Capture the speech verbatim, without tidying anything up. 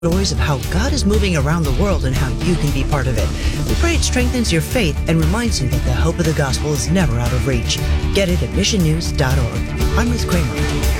stories of how God is moving around the world and how you can be part of it. We pray it strengthens your faith and reminds you that the hope of the gospel is never out of reach. Get it at mission news dot org. I'm Ruth Kramer.